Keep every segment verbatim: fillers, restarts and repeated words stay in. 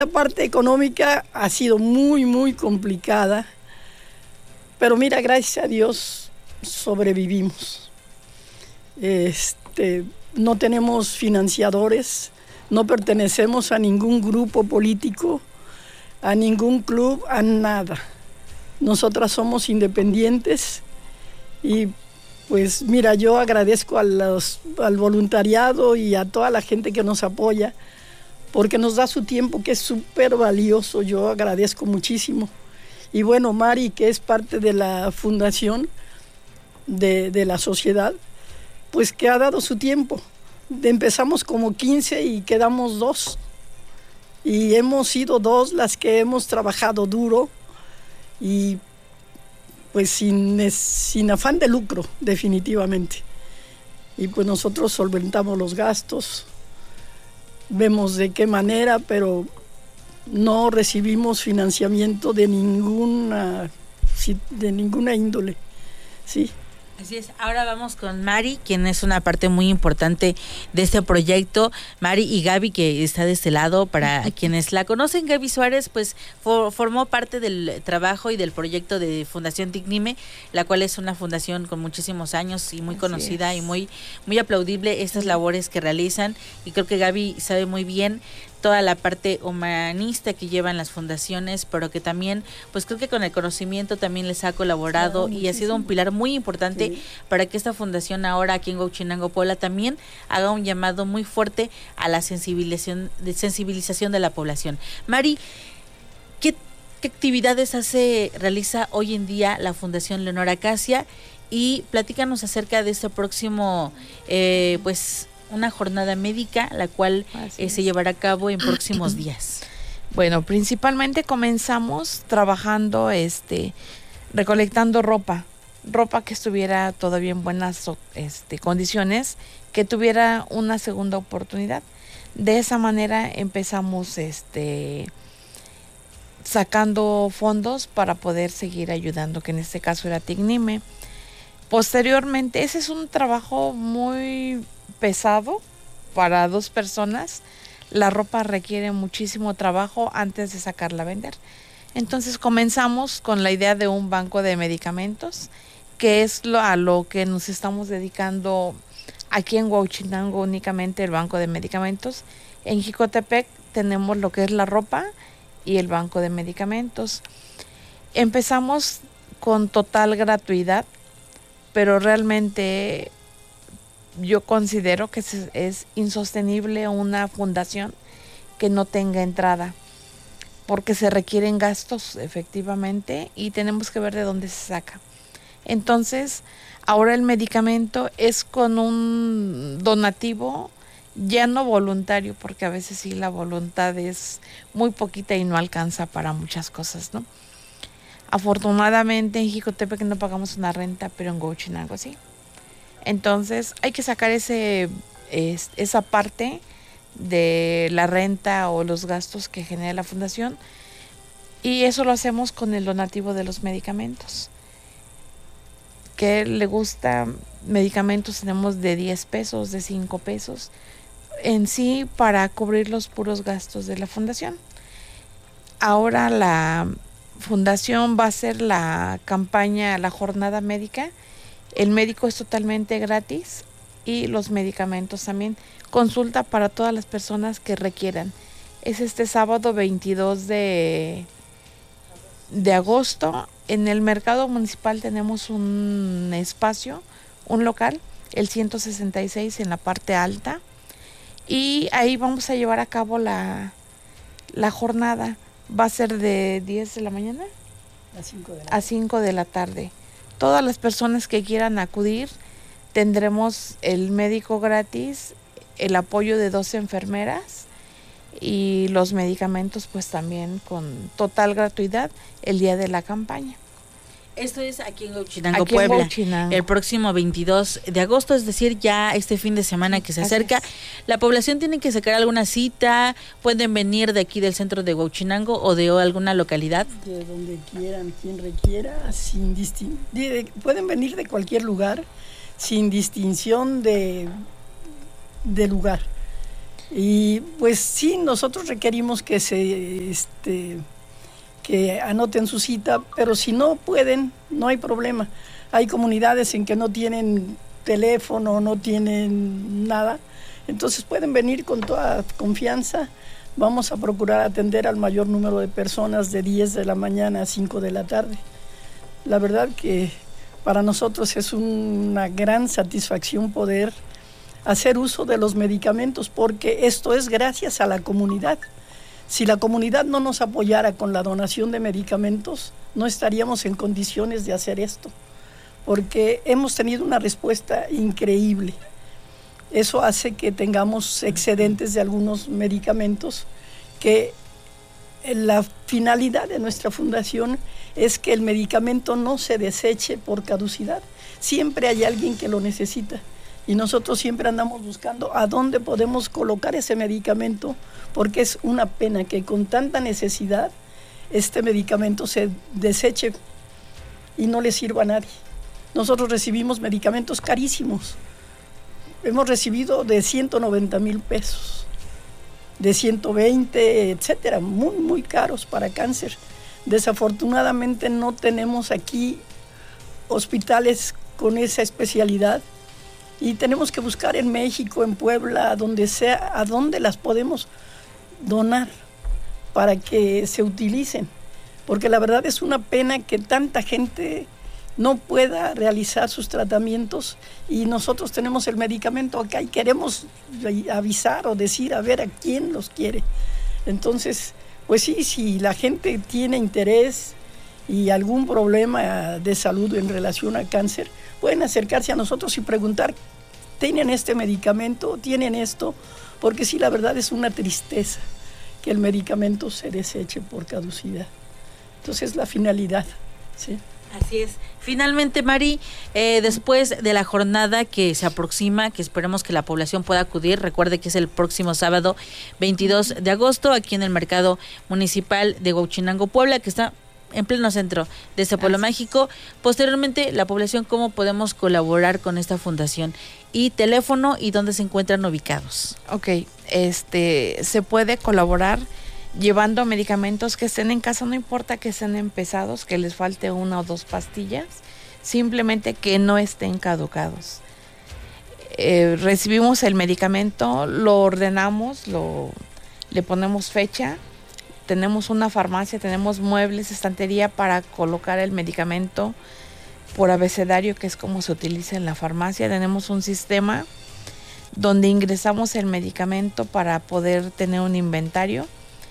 La parte económica ha sido muy, muy complicada, pero mira, gracias a Dios sobrevivimos. Este, no tenemos financiadores, no pertenecemos a ningún grupo político, a ningún club, a nada. Nosotras somos independientes y pues mira, yo agradezco a los, al voluntariado y a toda la gente que nos apoya, porque nos da su tiempo, que es súper valioso. Yo agradezco muchísimo. Y bueno, Mari, que es parte de la fundación de, de la sociedad, pues que ha dado su tiempo. Empezamos como quince y quedamos dos. Y hemos sido dos las que hemos trabajado duro y pues sin, sin afán de lucro, definitivamente. Y pues nosotros solventamos los gastos, vemos de qué manera, pero no recibimos financiamiento de ninguna, de ninguna índole, sí. Así es, ahora vamos con Mari, quien es una parte muy importante de este proyecto. Mari y Gaby, que está de este lado, para quienes la conocen, Gaby Suárez, pues for, formó parte del trabajo y del proyecto de Fundación Dignime, la cual es una fundación con muchísimos años y muy Así conocida es. y muy, muy aplaudible estas labores que realizan, y creo que Gaby sabe muy bien toda la parte humanista que llevan las fundaciones, pero que también, pues creo que con el conocimiento también les ha colaborado claro, y ha sido un pilar muy importante sí. para que esta fundación ahora aquí en Huauchinango, Puebla, también haga un llamado muy fuerte a la sensibilización de, sensibilización de la población. Mari, ¿qué, qué actividades hace, realiza hoy en día la Fundación Leonor Acacia? Y platícanos acerca de este próximo, eh, pues, una jornada médica, la cual eh, se llevará a cabo en próximos días. Bueno, principalmente comenzamos trabajando, este, recolectando ropa, ropa que estuviera todavía en buenas este, condiciones, que tuviera una segunda oportunidad. De esa manera empezamos, este, sacando fondos para poder seguir ayudando, que en este caso era Dignime. Posteriormente, ese es un trabajo muy pesado para dos personas. La ropa requiere muchísimo trabajo antes de sacarla a vender. Entonces comenzamos con la idea de un banco de medicamentos, que es lo, a lo que nos estamos dedicando aquí en Huauchinango, únicamente el banco de medicamentos. En Jicotepec tenemos lo que es la ropa y el banco de medicamentos. Empezamos con total gratuidad, pero realmente yo considero que es, es insostenible una fundación que no tenga entrada, porque se requieren gastos efectivamente y tenemos que ver de dónde se saca. Entonces, ahora el medicamento es con un donativo ya no voluntario, porque a veces sí la voluntad es muy poquita y no alcanza para muchas cosas, ¿no? Afortunadamente en Jicotepec no pagamos una renta, pero en Huauchinango sí. Entonces hay que sacar ese es, esa parte de la renta o los gastos que genera la fundación, y eso lo hacemos con el donativo de los medicamentos. Que le gusta medicamentos, tenemos de diez pesos, de cinco pesos, en sí para cubrir los puros gastos de la fundación. Ahora la fundación va a hacer la campaña, la jornada médica. El médico es totalmente gratis y los medicamentos también. Consulta para todas las personas que requieran. Es este sábado veintidós de, de agosto. En el mercado municipal tenemos un espacio, un local, el ciento sesenta y seis en la parte alta. Y ahí vamos a llevar a cabo la, la jornada. Va a ser de diez de la mañana a cinco de la tarde. Todas las personas que quieran acudir, tendremos el médico gratis, el apoyo de dos enfermeras y los medicamentos pues también con total gratuidad el día de la campaña. Esto es aquí en Huauchinango, aquí Puebla, en Huauchinango. El próximo veintidós de agosto, es decir, ya este fin de semana que se acerca. Es. La población tiene que sacar alguna cita, pueden venir de aquí del centro de Huauchinango o de alguna localidad. De donde quieran, quien requiera, sin distin- de, pueden venir de cualquier lugar, sin distinción de, de lugar. Y pues sí, nosotros requerimos que se este, que anoten su cita, pero si no pueden, no hay problema. Hay comunidades en que no tienen teléfono, no tienen nada, entonces pueden venir con toda confianza. Vamos a procurar atender al mayor número de personas de diez de la mañana a cinco de la tarde. La verdad que para nosotros es una gran satisfacción poder hacer uso de los medicamentos, porque esto es gracias a la comunidad. Si la comunidad no nos apoyara con la donación de medicamentos, no estaríamos en condiciones de hacer esto, porque hemos tenido una respuesta increíble. Eso hace que tengamos excedentes de algunos medicamentos, que la finalidad de nuestra fundación es que el medicamento no se deseche por caducidad. Siempre hay alguien que lo necesita. Y nosotros siempre andamos buscando a dónde podemos colocar ese medicamento, porque es una pena que con tanta necesidad este medicamento se deseche y no le sirva a nadie. Nosotros recibimos medicamentos carísimos. Hemos recibido de ciento noventa mil pesos, de ciento veinte, etcétera, muy, muy caros para cáncer. Desafortunadamente no tenemos aquí hospitales con esa especialidad. Y tenemos que buscar en México, en Puebla, donde sea, a dónde las podemos donar para que se utilicen. Porque la verdad es una pena que tanta gente no pueda realizar sus tratamientos y nosotros tenemos el medicamento acá y queremos avisar o decir a ver a quién los quiere. Entonces, pues sí, si la gente tiene interés y algún problema de salud en relación al cáncer, pueden acercarse a nosotros y preguntar, ¿tienen este medicamento? ¿Tienen esto? Porque sí, la verdad es una tristeza que el medicamento se deseche por caducidad. Entonces, la finalidad, ¿sí? Así es. Finalmente, Mari, eh, después de la jornada que se aproxima, que esperemos que la población pueda acudir, recuerde que es el próximo sábado veintidós de agosto, aquí en el Mercado Municipal de Huauchinango, Puebla, que está en pleno centro de este pueblo mágico. Posteriormente, la población, ¿cómo podemos colaborar con esta fundación? Y teléfono y dónde se encuentran ubicados. Ok, este, se puede colaborar llevando medicamentos que estén en casa, no importa que estén empezados, que les falte una o dos pastillas, simplemente que no estén caducados. Eh, recibimos el medicamento, lo ordenamos, lo, le ponemos fecha. Tenemos una farmacia, tenemos muebles, estantería para colocar el medicamento por abecedario, que es como se utiliza en la farmacia. Tenemos un sistema donde ingresamos el medicamento para poder tener un inventario.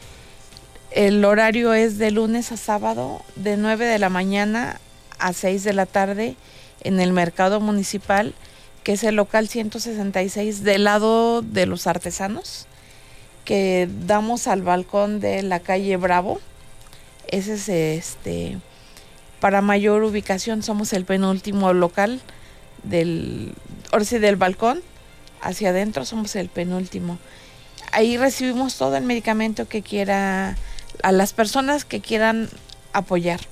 El horario es de lunes a sábado, de nueve de la mañana a seis de la tarde, en el Mercado Municipal, que es el local ciento sesenta y seis del lado de los artesanos, que damos al balcón de la calle Bravo. Ese es este, para mayor ubicación, somos el penúltimo local del, ahora sí, del balcón hacia adentro, somos el penúltimo. Ahí recibimos todo el medicamento que quiera, a las personas que quieran apoyar.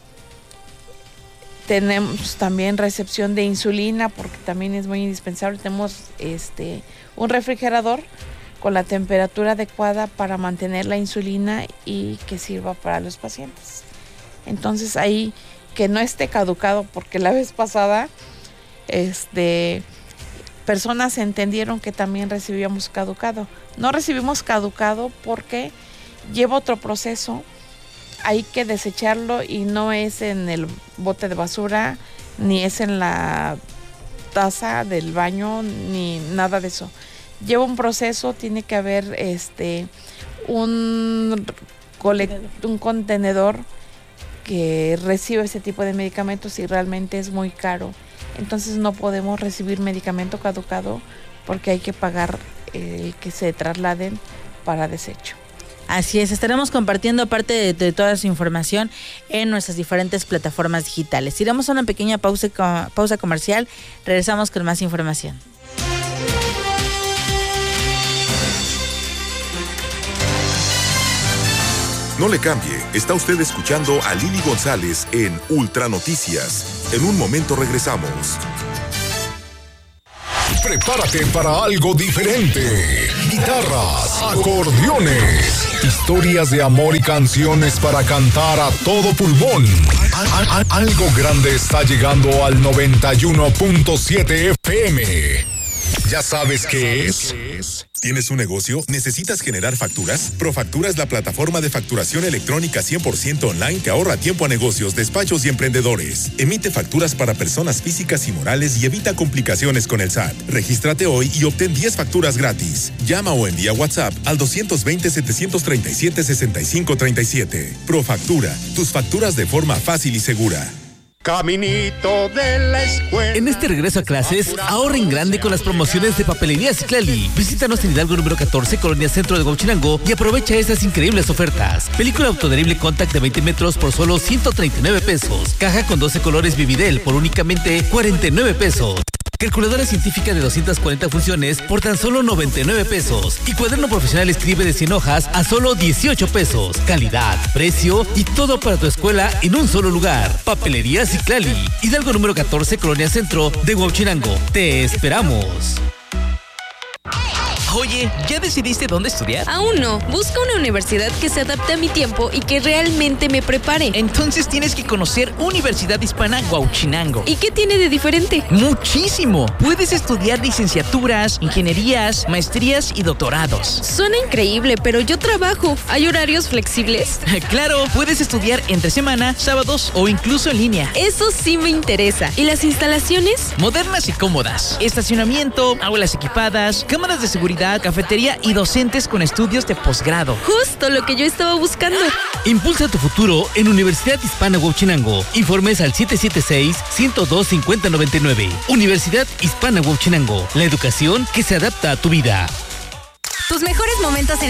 Tenemos también recepción de insulina, porque también es muy indispensable. Tenemos este un refrigerador con la temperatura adecuada para mantener la insulina y que sirva para los pacientes. Entonces ahí, que no esté caducado, porque la vez pasada este personas entendieron que también recibíamos caducado. No recibimos caducado porque lleva otro proceso, hay que desecharlo y no es en el bote de basura, ni es en la taza del baño, ni nada de eso. Lleva un proceso, tiene que haber este un, un contenedor que recibe ese tipo de medicamentos y realmente es muy caro. Entonces no podemos recibir medicamento caducado porque hay que pagar el que se trasladen para desecho. Así es, estaremos compartiendo parte de, de toda su información en nuestras diferentes plataformas digitales. Iremos a una pequeña pausa, pausa comercial, regresamos con más información. No le cambie, está usted escuchando a Lili González en Ultra Noticias. En un momento regresamos. Prepárate para algo diferente. Guitarras, acordeones, historias de amor y canciones para cantar a todo pulmón. Al- al- algo grande está llegando al noventa y uno punto siete F M. ¿Ya sabes qué es? ¿Tienes un negocio? ¿Necesitas generar facturas? Profactura es la plataforma de facturación electrónica cien por ciento online que ahorra tiempo a negocios, despachos y emprendedores. Emite facturas para personas físicas y morales y evita complicaciones con el S A T. Regístrate hoy y obtén diez facturas gratis. Llama o envía WhatsApp al dos dos cero, siete tres siete, seis cinco tres siete. Profactura, tus facturas de forma fácil y segura. Caminito de la escuela. En este regreso a clases, ahorra en grande con las promociones de Papelería Citlali. Visítanos en Hidalgo número catorce, Colonia Centro de Huachinango, y aprovecha estas increíbles ofertas. Película autoadherible Contact de veinte metros por solo ciento treinta y nueve pesos. Caja con doce colores Vividel por únicamente cuarenta y nueve pesos. Calculadora científica de doscientas cuarenta funciones por tan solo noventa y nueve pesos. Y cuaderno profesional escribe de cien hojas a solo dieciocho pesos. Calidad, precio y todo para tu escuela en un solo lugar. Papelería Citlali. Hidalgo número catorce, Colonia Centro de Huachinango. Te esperamos. Oye, ¿ya decidiste dónde estudiar? Aún no. Busco una universidad que se adapte a mi tiempo y que realmente me prepare. Entonces tienes que conocer Universidad Hispana Huachinango. ¿Y qué tiene de diferente? Muchísimo. Puedes estudiar licenciaturas, ingenierías, maestrías y doctorados. Suena increíble, pero yo trabajo. ¿Hay horarios flexibles? Claro, puedes estudiar entre semana, sábados o incluso en línea. Eso sí me interesa. ¿Y las instalaciones? Modernas y cómodas. Estacionamiento, aulas equipadas, cámaras de seguridad, cafetería y docentes con estudios de posgrado. Justo lo que yo estaba buscando. Impulsa tu futuro en Universidad Hispana Huachinango. Informes al siete siete seis, uno cero dos, cinco cero nueve nueve. Universidad Hispana Huachinango. La educación que se adapta a tu vida. Tus mejores momentos en